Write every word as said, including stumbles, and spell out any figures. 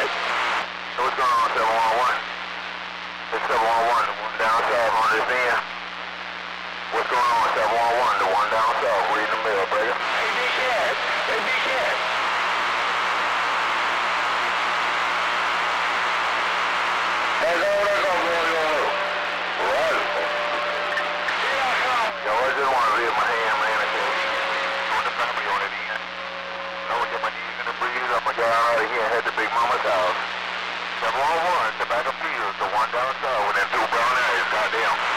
ahead. So what's going on, seven one one? It's seven one one, the one down south on this end. What's going on, seven one one, the one down south? We're in the middle, brother. Hey, big cat. Hey, big cat. Hey, go, let's go, go, go, go. Right. Yo, I just want to leave my hand, man. I can't doing the family on it end. I would get my knees in the breeze. I'm going to get out of here and head to Big Mama's house. seven one one, Tobacco Fields, the one down south with them two brown areas, goddamn.